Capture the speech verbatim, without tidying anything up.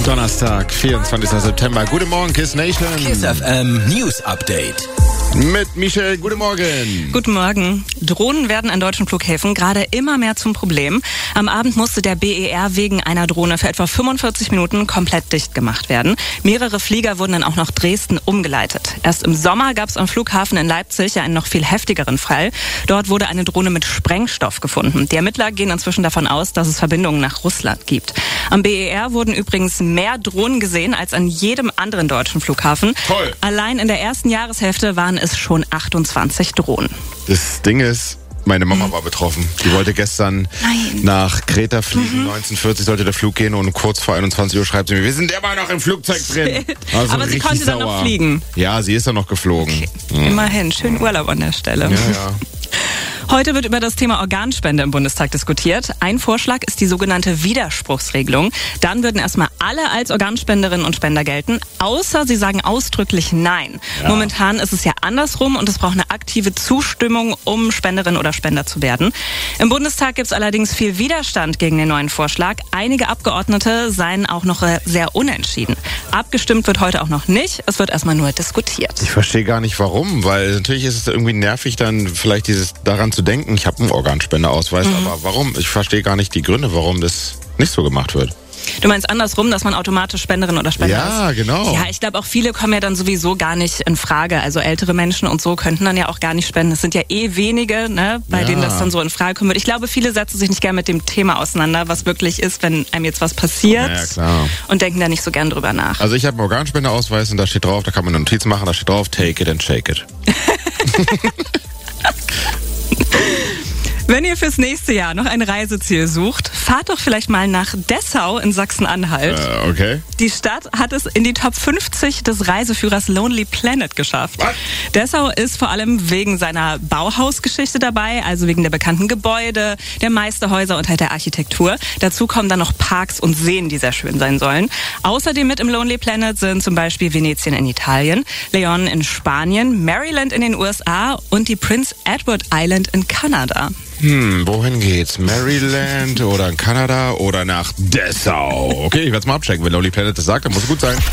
Donnerstag, vierundzwanzigster September. Guten Morgen, Kiss Nation. Kiss F M News Update. Mit Michelle, guten Morgen. Guten Morgen. Drohnen werden an deutschen Flughäfen gerade immer mehr zum Problem. Am Abend musste der B E R wegen einer Drohne für etwa fünfundvierzig Minuten komplett dicht gemacht werden. Mehrere Flieger wurden dann auch nach Dresden umgeleitet. Erst im Sommer gab es am Flughafen in Leipzig einen noch viel heftigeren Fall. Dort wurde eine Drohne mit Sprengstoff gefunden. Die Ermittler gehen inzwischen davon aus, dass es Verbindungen nach Russland gibt. Am B E R wurden übrigens mehr Drohnen gesehen als an jedem anderen deutschen Flughafen. Toll. Allein in der ersten Jahreshälfte waren es schon achtundzwanzig Drohnen. Das Ding ist, meine Mama war betroffen. Die wollte gestern Nein. nach Kreta fliegen. Mhm. neunzehn Uhr vierzig sollte der Flug gehen und kurz vor einundzwanzig Uhr schreibt sie mir, wir sind immer noch im Flugzeug drin. Also aber sie konnte sauer. dann noch fliegen. Ja, sie ist dann noch geflogen. Okay. Mhm. Immerhin, schönen Urlaub an der Stelle. Ja, ja. Heute wird über das Thema Organspende im Bundestag diskutiert. Ein Vorschlag ist die sogenannte Widerspruchsregelung. Dann würden erstmal alle als Organspenderinnen und Spender gelten, außer sie sagen ausdrücklich Nein. Ja. Momentan ist es ja andersrum und es braucht eine aktive Zustimmung, um Spenderin oder Spender zu werden. Im Bundestag gibt es allerdings viel Widerstand gegen den neuen Vorschlag. Einige Abgeordnete seien auch noch sehr unentschieden. Abgestimmt wird heute auch noch nicht. Es wird erstmal nur diskutiert. Ich verstehe gar nicht warum, weil natürlich ist es irgendwie nervig, dann vielleicht dieses daran zu denken, ich habe einen Organspendeausweis, mhm. aber warum? Ich verstehe gar nicht die Gründe, warum das nicht so gemacht wird. Du meinst andersrum, dass man automatisch Spenderin oder Spender ist? Ja, genau. Ja, ich glaube auch viele kommen ja dann sowieso gar nicht in Frage. Also ältere Menschen und so könnten dann ja auch gar nicht spenden. Es sind ja eh wenige, ne, bei ja. denen das dann so in Frage kommen wird. Ich glaube, viele setzen sich nicht gern mit dem Thema auseinander, was wirklich ist, wenn einem jetzt was passiert. Ja, klar. Und denken da nicht so gern drüber nach. Also ich habe einen Organspendeausweis und da steht drauf, da kann man eine Notiz machen, da steht drauf, take it and shake it. Wenn ihr fürs nächste Jahr noch ein Reiseziel sucht, fahrt doch vielleicht mal nach Dessau in Sachsen-Anhalt. Äh, okay. Die Stadt hat es in die Top fünfzig des Reiseführers Lonely Planet geschafft. Was? Dessau ist vor allem wegen seiner Bauhausgeschichte dabei, also wegen der bekannten Gebäude, der Meisterhäuser und halt der Architektur. Dazu kommen dann noch Parks und Seen, die sehr schön sein sollen. Außerdem mit im Lonely Planet sind zum Beispiel Venetien in Italien, Leon in Spanien, Maryland in den U S A und die Prince Edward Island in Kanada. Hm, wohin geht's? Maryland oder in Kanada oder nach Dessau? Okay, ich werde es mal abchecken. Wenn Lonely Planet das sagt, dann muss es gut sein.